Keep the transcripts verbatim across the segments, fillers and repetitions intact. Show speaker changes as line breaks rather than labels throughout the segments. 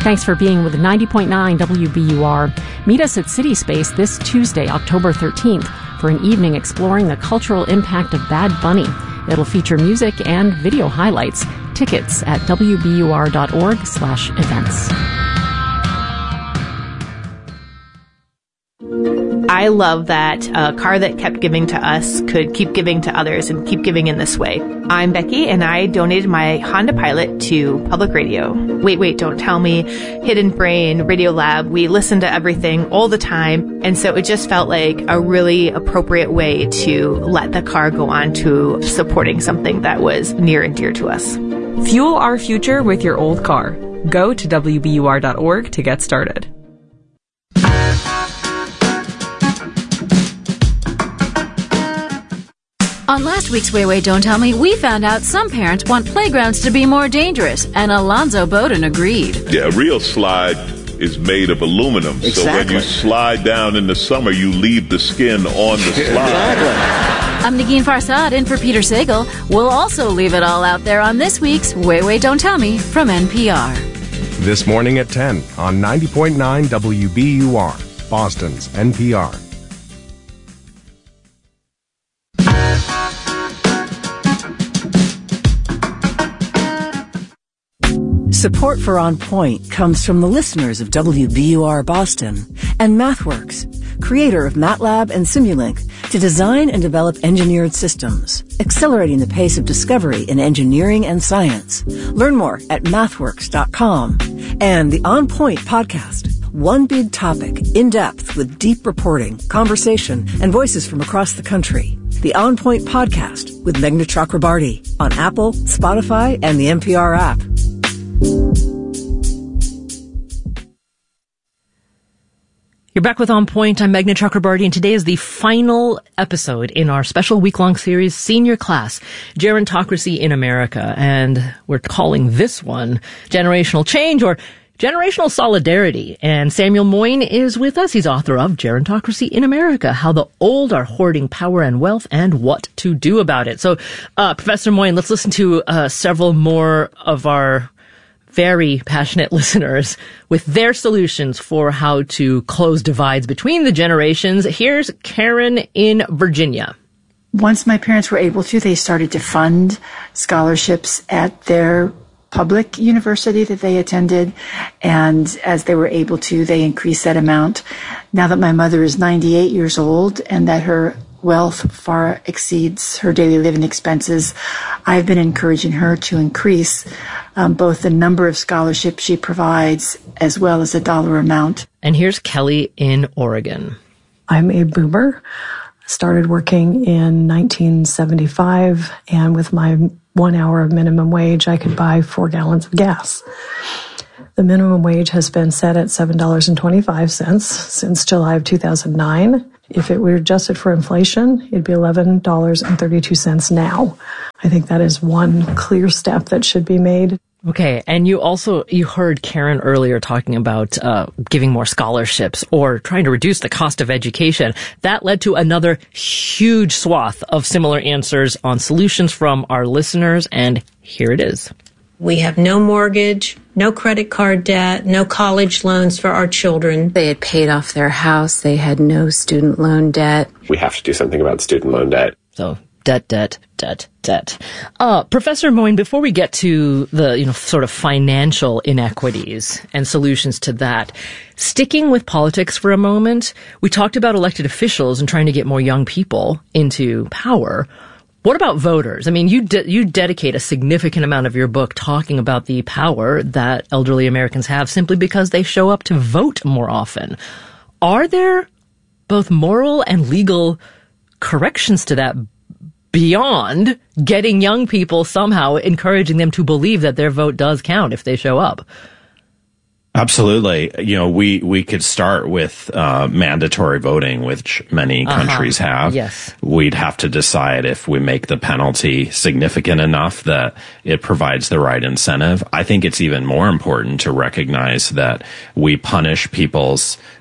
Thanks for being with ninety point nine W B U R. Meet us at City Space this Tuesday, October thirteenth, for an evening exploring the cultural impact of Bad Bunny. It'll feature music and video highlights. Tickets at W B U R dot org slash events.
I love that a car that kept giving to us could keep giving to others and keep giving in this way. I'm Becky, and I donated my Honda Pilot to public radio. Wait, Wait, Don't Tell Me, Hidden Brain, Radio Lab. We listen to everything all the time. And so it just felt like a really appropriate way to let the car go on to supporting something that was near and dear to us.
Fuel our future with your old car. Go to W B U R dot org to get started.
On last week's Wait, Wait, Don't Tell Me, we found out some parents want playgrounds to be more dangerous, and Alonzo Bowden agreed.
Yeah, a real slide is made of aluminum.
Exactly.
So when you slide down in the summer, you leave the skin on the slide.
Exactly.
I'm Negin Farsad, in for Peter Sagal. We'll also leave it all out there on this week's Wait, Wait, Don't Tell Me from N P R.
This morning at ten on ninety point nine W B U R, Boston's N P R.
Support for On Point comes from the listeners of W B U R Boston and MathWorks, creator of MATLAB and Simulink, to design and develop engineered systems, accelerating the pace of discovery in engineering and science. Learn more at mathworks dot com. And the On Point podcast, one big topic, in depth with deep reporting, conversation, and voices from across the country. The On Point podcast with Meghna Chakrabarty on Apple, Spotify, and the N P R app.
You're back with On Point. I'm Meghna Chakrabarty, and today is the final episode in our special week-long series, Senior Class, Gerontocracy in America. And we're calling this one Generational Change, or Generational Solidarity. And Samuel Moyn is with us. He's author of Gerontocracy in America, How the Old Are Hoarding Power and Wealth and What to Do About It. So, uh, Professor Moyn, let's listen to uh, several more of our very passionate listeners with their solutions for how to close divides between the generations. Here's Karen in Virginia.
Once my parents were able to, they started to fund scholarships at their public university that they attended. And as they were able to, they increased that amount. Now that my mother is ninety-eight years old and that her wealth far exceeds her daily living expenses, I've been encouraging her to increase um, both the number of scholarships she provides as well as the dollar amount.
And here's Kelly in Oregon.
I'm a boomer. Started working in nineteen seventy-five, and with my one hour of minimum wage, I could buy four gallons of gas. The minimum wage has been set at seven dollars and twenty-five cents since July of two thousand nine. If it were adjusted for inflation, it'd be eleven dollars and thirty-two cents now. I think that is one clear step that should be made.
Okay, and you also, you heard Karen earlier talking about uh giving more scholarships or trying to reduce the cost of education. That led to another huge swath of similar answers on solutions from our listeners, and here it is.
We have no mortgage, no credit card debt, no college loans for our children.
They had paid off their house. They had no student loan debt.
We have to do something about student loan debt.
So debt, debt, debt, debt. Uh, Professor Moyn, before we get to the, you know, sort of financial inequities and solutions to that, sticking with politics for a moment, we talked about elected officials and trying to get more young people into power. What about voters? I mean, you de- you dedicate a significant amount of your book talking about the power that elderly Americans have simply because they show up to vote more often. Are there both moral and legal corrections to that beyond getting young people somehow encouraging them to believe that their vote does count if they show up?
Absolutely. You know, we, we could start with, uh, mandatory voting, which many
Uh-huh.
countries have.
Yes.
We'd have to decide if we make the penalty significant enough that it provides the right incentive. I think it's even more important to recognize that we punish people's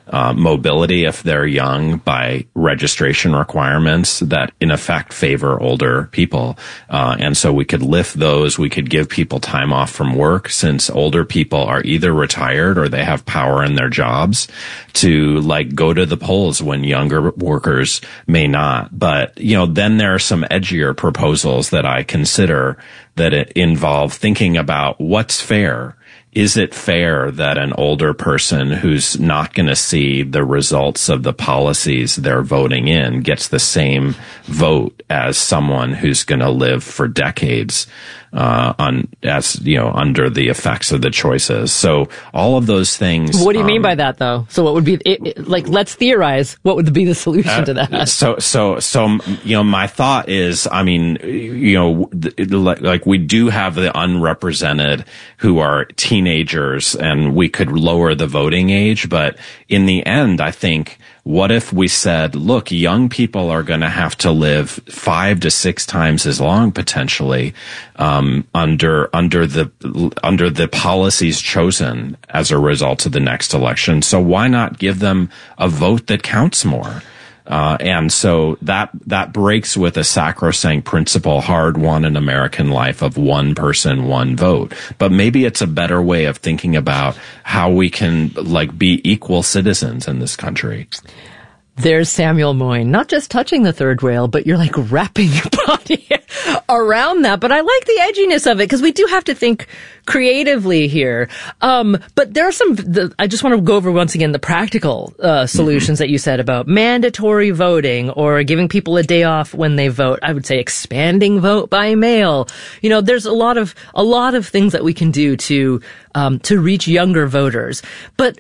uh, mobility if they're young by registration requirements that in effect favor older people. Uh, and so we could lift those. We could give people time off from work, since older people are either retired or they have power in their jobs to like go to the polls when younger workers may not. But, you know, then there are some edgier proposals that I consider that it involve thinking about what's fair. Is it fair that an older person who's not going to see the results of the policies they're voting in gets the same vote as someone who's going to live for decades, uh, on, as, you know, under the effects of the choices? So all of those things.
What do you
um,
mean by that, though? So what would be, it, it, like, let's theorize, what would be the solution
uh,
to that?
So, so, so, you know, my thought is, I mean, you know, like, like we do have the unrepresented who are teenagers, and we could lower the voting age. But in the end, I think, what if we said, look, young people are going to have to live five to six times as long potentially, um, under, under the, under the policies chosen as a result of the next election. So why not give them a vote that counts more? Uh, and so that, that breaks with a sacrosanct principle hard won in American life of one person, one vote. But maybe it's a better way of thinking about how we can like be equal citizens in this country.
There's Samuel Moyn, not just touching the third rail, but you're like wrapping your body around that. But I like the edginess of it, because we do have to think creatively here. Um, but there are some, the, I just want to go over once again the practical uh, solutions mm-hmm. that you said about mandatory voting or giving people a day off when they vote. I would say expanding vote by mail. You know, there's a lot of, a lot of things that we can do to, um, to reach younger voters. But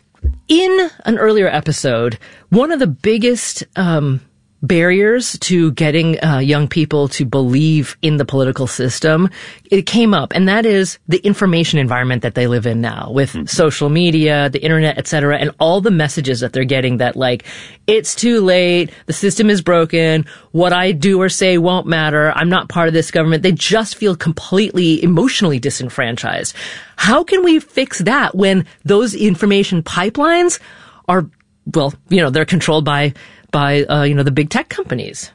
in an earlier episode, one of the biggest um, barriers to getting uh, young people to believe in the political system, it came up, and that is the information environment that they live in now with mm-hmm. social media, the internet, et cetera, and all the messages that they're getting that, like, it's too late, the system is broken, what I do or say won't matter, I'm not part of this government. They just feel completely emotionally disenfranchised. How can we fix that when those information pipelines are, well, you know, they're controlled by by, uh, you know, the big tech companies?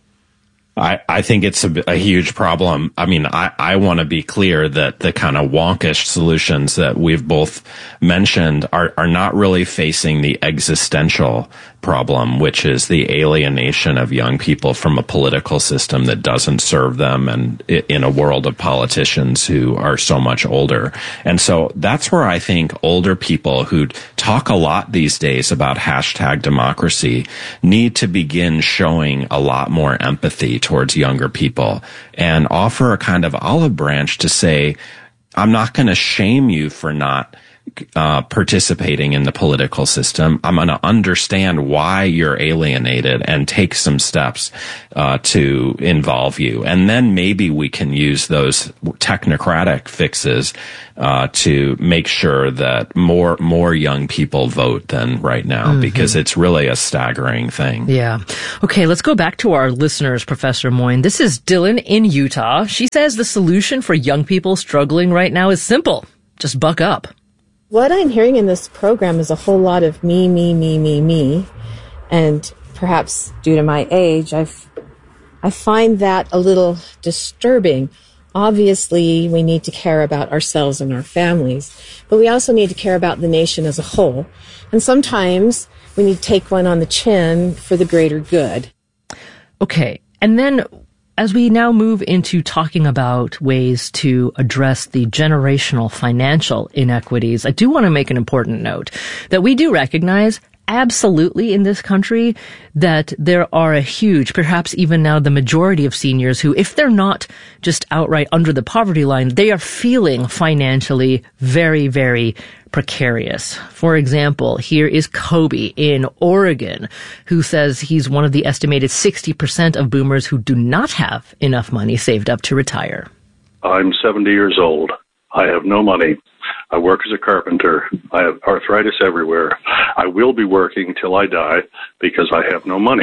I, I think it's a, a huge problem. I mean, I, I want to be clear that the kind of wonkish solutions that we've both mentioned are, are not really facing the existential problem, which is the alienation of young people from a political system that doesn't serve them, and in a world of politicians who are so much older. And so that's where I think older people who talk a lot these days about hashtag democracy need to begin showing a lot more empathy towards younger people and offer a kind of olive branch to say, I'm not going to shame you for not Uh, participating in the political system. I'm going to understand why you're alienated and take some steps uh, to involve you. And then maybe we can use those technocratic fixes uh, to make sure that more more young people vote than right now, mm-hmm. because it's really a staggering thing.
Yeah. Okay, let's go back to our listeners, Professor Moyn. This is Dylan in Utah. She says the solution for young people struggling right now is simple. Just buck up.
What I'm hearing in this program is a whole lot of me, me, me, me, me. And perhaps due to my age, I've, I find that a little disturbing. Obviously, we need to care about ourselves and our families, but we also need to care about the nation as a whole. And sometimes we need to take one on the chin for the greater good.
Okay. And then as we now move into talking about ways to address the generational financial inequities, I do want to make an important note that we do recognize absolutely in this country that there are a huge, perhaps even now the majority of seniors who, if they're not just outright under the poverty line, they are feeling financially very, very precarious. For example, here is Kobe in Oregon, who says he's one of the estimated sixty percent of boomers who do not have enough money saved up to retire.
I'm seventy years old. I have no money. I work as a carpenter. I have arthritis everywhere. I will be working till I die because I have no money.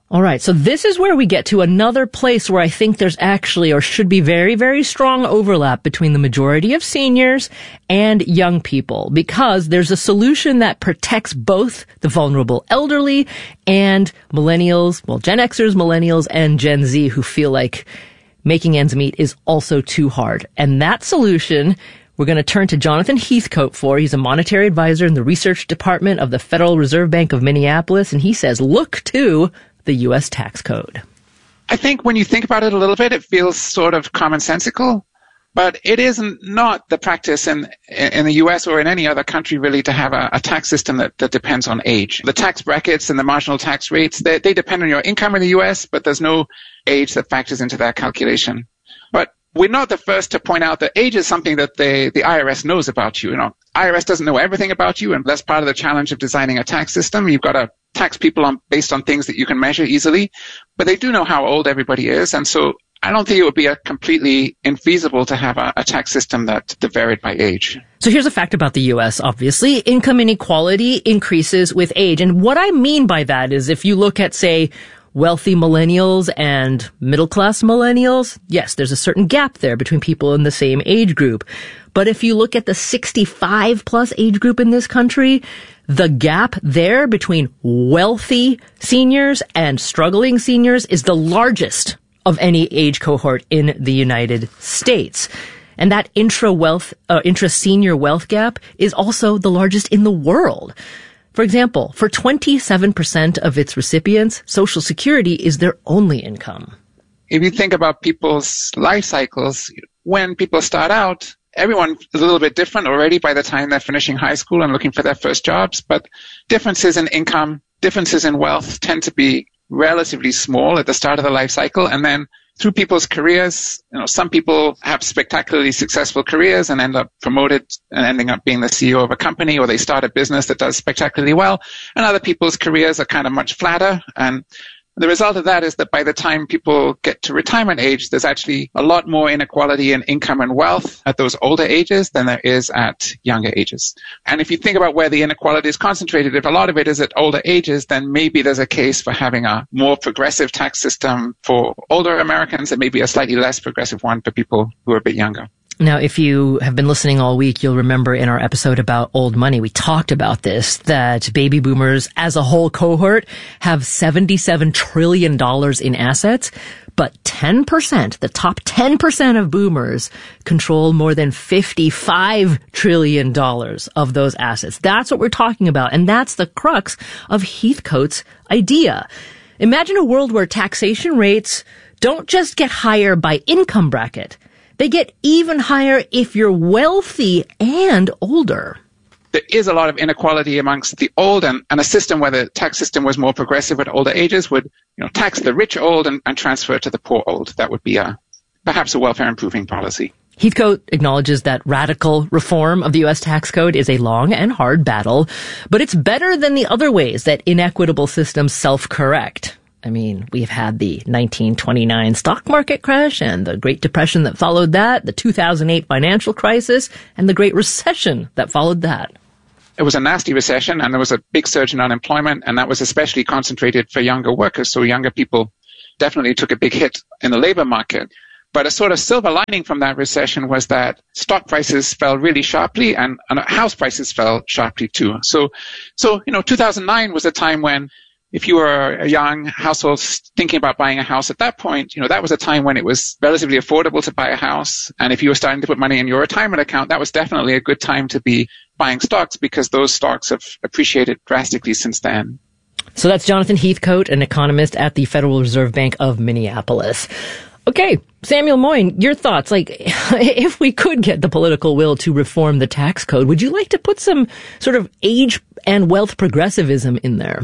All right, so this is where we get to another place where I think there's actually or should be very, very strong overlap between the majority of seniors and young people, because there's a solution that protects both the vulnerable elderly and millennials, well, Gen Xers, millennials, and Gen Z who feel like making ends meet is also too hard. And that solution we're going to turn to Jonathan Heathcote for. He's a monetary advisor in the research department of the Federal Reserve Bank of Minneapolis, and he says, look to the U S tax code.
I think when you think about it a little bit, it feels sort of commonsensical, but it is not the practice in in the U S or in any other country really to have a, a tax system that, that depends on age. The tax brackets and the marginal tax rates, they, they depend on your income in the U S, but there's no age that factors into that calculation. But we're not the first to point out that age is something that the, the I R S knows about you. You know, I R S doesn't know everything about you, and that's part of the challenge of designing a tax system. You've got to tax people on based on things that you can measure easily, but they do know how old everybody is, and so I don't think it would be a completely infeasible to have a, a tax system that varied by age.
So here's a fact about the U S, obviously. Income inequality increases with age. And what I mean by that is if you look at, say, wealthy millennials and middle-class millennials, yes, there's a certain gap there between people in the same age group. But if you look at the sixty-five plus age group in this country, the gap there between wealthy seniors and struggling seniors is the largest of any age cohort in the United States. And that intra-wealth, uh, intra-senior wealth gap is also the largest in the world. For example, for twenty-seven percent of its recipients, Social Security is their only income.
If you think about people's life cycles, when people start out, everyone is a little bit different already by the time they're finishing high school and looking for their first jobs, but differences in income, differences in wealth tend to be relatively small at the start of the life cycle, and then through people's careers, you know, some people have spectacularly successful careers and end up promoted and ending up being the C E O of a company, or they start a business that does spectacularly well, and other people's careers are kind of much flatter. And the result of that is that by the time people get to retirement age, there's actually a lot more inequality in income and wealth at those older ages than there is at younger ages. And if you think about where the inequality is concentrated, if a lot of it is at older ages, then maybe there's a case for having a more progressive tax system for older Americans and maybe a slightly less progressive one for people who are a bit younger.
Now, if you have been listening all week, you'll remember in our episode about old money, we talked about this, that baby boomers as a whole cohort have seventy-seven trillion dollars in assets, but ten percent, the top ten percent of boomers control more than fifty-five trillion dollars of those assets. That's what we're talking about, and that's the crux of Heathcote's idea. Imagine a world where taxation rates don't just get higher by income bracket. They get even higher if you're wealthy and older.
There is a lot of inequality amongst the old, and, and a system where the tax system was more progressive at older ages would, you know, tax the rich old and, and transfer to the poor old. That would be a, perhaps a welfare improving policy.
Heathcote acknowledges that radical reform of the U S tax code is a long and hard battle, but it's better than the other ways that inequitable systems self-correct. I mean, we've had the nineteen twenty-nine stock market crash and the Great Depression that followed that, the two thousand eight financial crisis, and the Great Recession that followed that.
It was a nasty recession, and there was a big surge in unemployment, and that was especially concentrated for younger workers. So younger people definitely took a big hit in the labor market. But a sort of silver lining from that recession was that stock prices fell really sharply, and, and house prices fell sharply too. So, so you know, two thousand nine was a time when, if you were a young household thinking about buying a house at that point, you know, that was a time when it was relatively affordable to buy a house. And if you were starting to put money in your retirement account, that was definitely a good time to be buying stocks, because those stocks have appreciated drastically since then.
So that's Jonathan Heathcote, an economist at the Federal Reserve Bank of Minneapolis. Okay, Samuel Moyn, your thoughts. Like, if we could get the political will to reform the tax code, would you like to put some sort of age and wealth progressivism in there?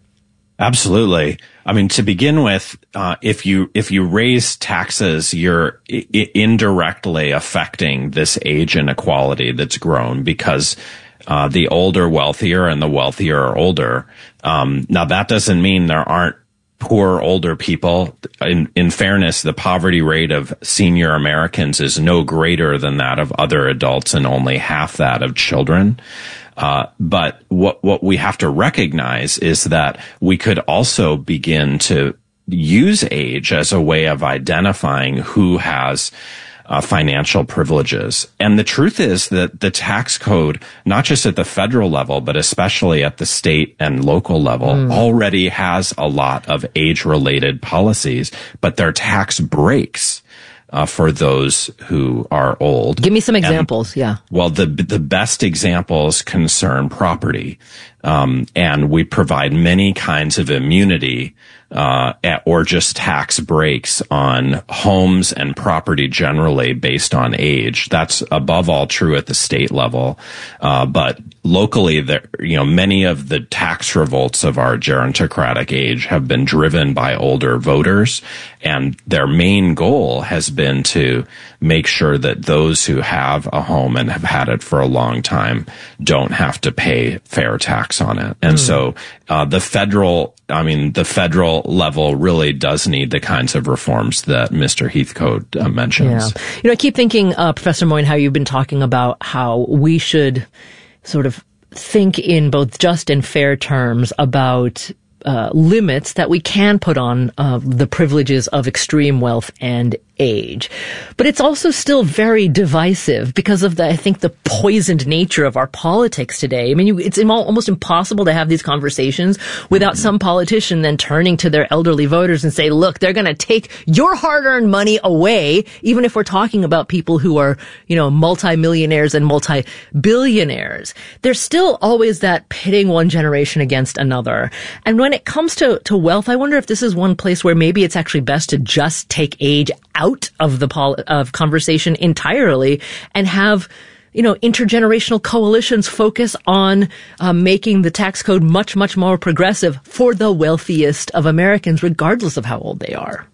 Absolutely. I mean, to begin with, uh, if you, if you raise taxes, you're I- indirectly affecting this age inequality that's grown, because, uh, the older wealthier and the wealthier are older. Um, now that doesn't mean there aren't poor older people. In, in fairness, the poverty rate of senior Americans is no greater than that of other adults and only half that of children. Uh, but what, what we have to recognize is that we could also begin to use age as a way of identifying who has Uh, financial privileges. And the truth is that the tax code, not just at the federal level, but especially at the state and local level, mm. already has a lot of age-related policies, but they're tax breaks uh, for those who are old.
Give me some examples,
and,
yeah.
Well, the the best examples concern property. Um, and we provide many kinds of immunity uh, at, or just tax breaks on homes and property generally based on age. That's above all true at the state level. Uh, but locally, there, you know, many of the tax revolts of our gerontocratic age have been driven by older voters, and their main goal has been to make sure that those who have a home and have had it for a long time don't have to pay fair tax on it. And mm. so uh, the federal, I mean, the federal level really does need the kinds of reforms that Mister Heathcote uh, mentions.
Yeah. You know, I keep thinking, uh, Professor Moyne, how you've been talking about how we should sort of think in both just and fair terms about uh, limits that we can put on uh, the privileges of extreme wealth and age. But it's also still very divisive because of the, I think, the poisoned nature of our politics today. I mean, you, it's almost impossible to have these conversations without some politician then turning to their elderly voters and say, look, they're going to take your hard-earned money away, even if we're talking about people who are, you know, multimillionaires and multi-billionaires. There's still always that pitting one generation against another. And when it comes to, to wealth, I wonder if this is one place where maybe it's actually best to just take age out out of the pol- of conversation entirely and have, you know, intergenerational coalitions focus on uh, making the tax code much, much more progressive for the wealthiest of Americans, regardless of how old they are.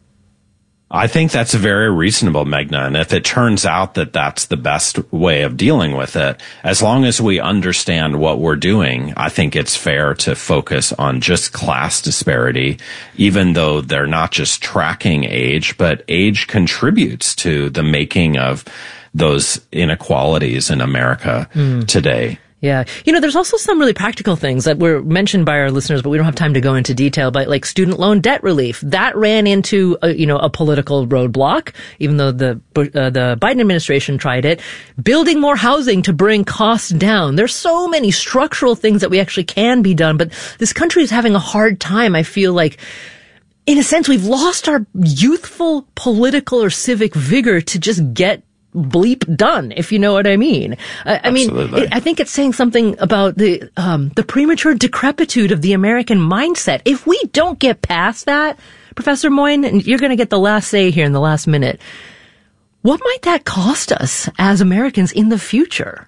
I think that's very reasonable, Meghna. And if it turns out that that's the best way of dealing with it, as long as we understand what we're doing, I think it's fair to focus on just class disparity, even though they're not just tracking age, but age contributes to the making of those inequalities in America mm. today.
Yeah. You know, there's also some really practical things that were mentioned by our listeners, but we don't have time to go into detail, but like student loan debt relief. That ran into, a, you know, a political roadblock, even though the, uh, the Biden administration tried it. Building more housing to bring costs down. There's so many structural things that we actually can be done, but this country is having a hard time. I feel like, in a sense, we've lost our youthful political or civic vigor to just get bleep done, if you know what I mean. I, I mean, it, I think it's saying something about the um, the premature decrepitude of the American mindset. If we don't get past that, Professor Moyne, and you're going to get the last say here in the last minute, what might that cost us as Americans in the future?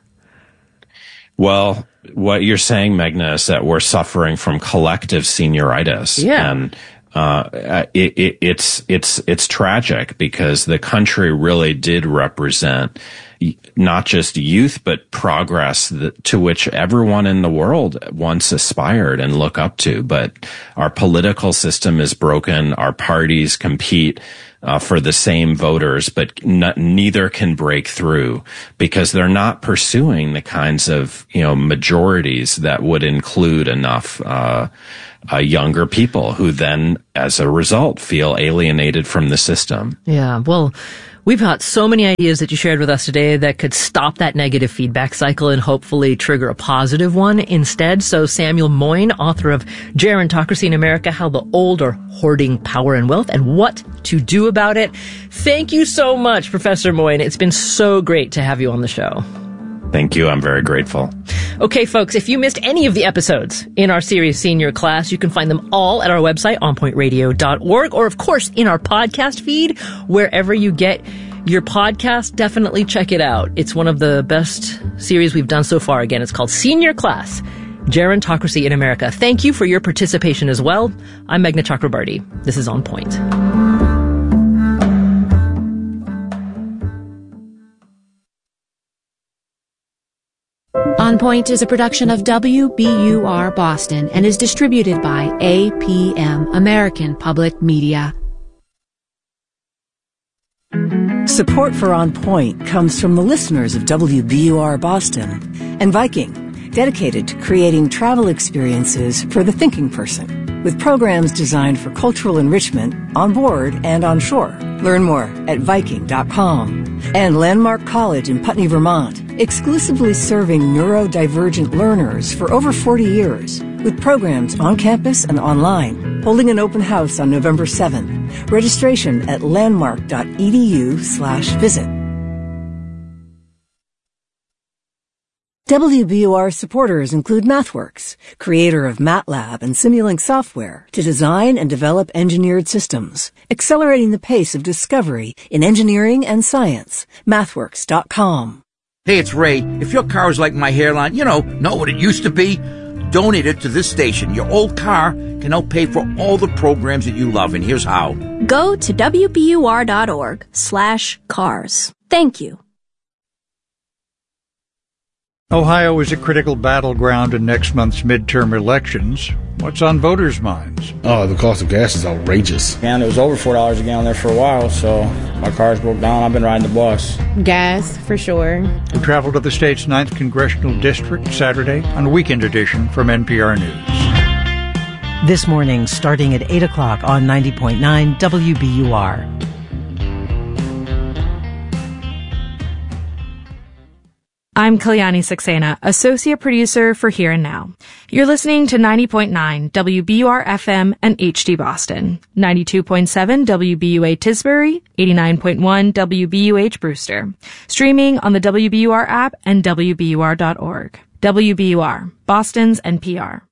Well, what you're saying, Meghna, is that we're suffering from collective senioritis.
Yeah.
And Uh, it, it, it's, it's, it's tragic because the country really did represent not just youth, but progress that, to which everyone in the world once aspired and look up to. But our political system is broken. Our parties compete Uh, for the same voters, but n- neither can break through because they're not pursuing the kinds of, you know, majorities that would include enough, uh, uh, younger people who then, as a result, feel alienated from the system.
Yeah. Well, we've got so many ideas that you shared with us today that could stop that negative feedback cycle and hopefully trigger a positive one instead. So Samuel Moyne, author of Gerontocracy in America, How the Old Are Hoarding Power and Wealth and What to Do About It. Thank you so much, Professor Moyne. It's been so great to have you on the show.
Thank you. I'm very grateful.
Okay, folks, if you missed any of the episodes in our series Senior Class, you can find them all at our website, on point radio dot org, or of course in our podcast feed, wherever you get your podcast. Definitely check it out. It's one of the best series we've done so far. Again, it's called Senior Class, Gerontocracy in America. Thank you for your participation as well. I'm Meghna Chakrabarty. This is On Point.
On Point is a production of W B U R Boston and is distributed by A P M, American Public Media.
Support for On Point comes from the listeners of W B U R Boston and Viking, dedicated to creating travel experiences for the thinking person, with programs designed for cultural enrichment on board and on shore. Learn more at Viking dot com. And Landmark College in Putney, Vermont, exclusively serving neurodivergent learners for over forty years, with programs on campus and online, holding an open house on November seventh. Registration at landmark dot e d u slash visit. W B U R supporters include MathWorks, creator of MATLAB and Simulink software to design and develop engineered systems, accelerating the pace of discovery in engineering and science. MathWorks dot com.
Hey, it's Ray. If your car is like my hairline, you know, not what it used to be, donate it to this station. Your old car can help pay for all the programs that you love, and here's how.
Go to W B U R dot org slash cars. Thank you.
Ohio is a critical battleground in next month's midterm elections. What's on voters' minds?
Oh, the cost of gas is outrageous.
And it was over four dollars a gallon there for a while, so my car's broke down. I've been riding the bus.
Gas, for sure.
We travel to the state's ninth Congressional District Saturday on a weekend edition from N P R News.
This morning, starting at eight o'clock on ninety point nine W B U R.
I'm Kalyani Saxena, Associate Producer for Here and Now. You're listening to ninety point nine W B U R F M and H D Boston, ninety-two point seven W B U A Tisbury, eighty-nine point one W B U H Brewster, streaming on the W B U R app and W B U R dot org. W B U R, Boston's N P R.